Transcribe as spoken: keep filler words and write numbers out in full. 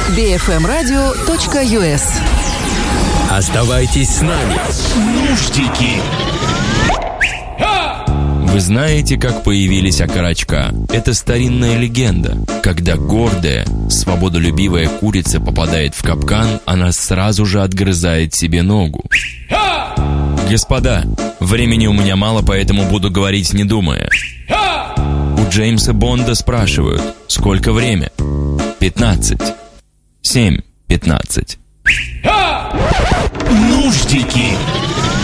би эф эм радио точка ю эс. Оставайтесь с нами. Нуждики. Вы знаете, как появились окорочка? Это старинная легенда. Когда гордая, свободолюбивая курица попадает в капкан, она сразу же отгрызает себе ногу. Господа, времени у меня мало, поэтому буду говорить не думая. У Джеймса Бонда спрашивают, сколько время? Пятнадцать. Семь пятнадцать. Нуждики.